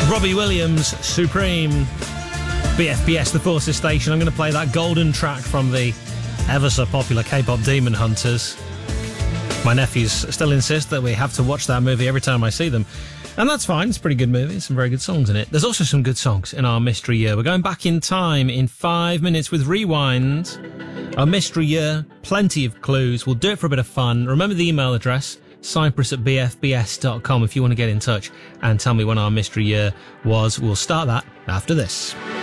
Robbie Williams, Supreme. BFBS, the Forces Station. I'm going to play that golden track from the ever so popular K-pop Demon Hunters. My nephews still insist that we have to watch that movie every time I see them. And that's fine. It's a pretty good movie. Some very good songs in it. There's also some good songs in our Mystery Year. We're going back in time in 5 minutes with Rewind. Our Mystery Year, plenty of clues. We'll do it for a bit of fun. Remember the email address, cyprus@bfbs.com if you want to get in touch and tell me when our Mystery Year was. We'll start that after this.